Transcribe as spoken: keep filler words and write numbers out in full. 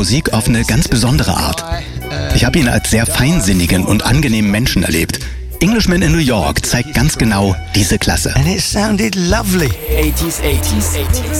Musik auf eine ganz besondere Art. Ich habe ihn als sehr feinsinnigen und angenehmen Menschen erlebt. Englishman in New York zeigt ganz genau diese Klasse. And it sounded lovely. eighties, eighties, eighties.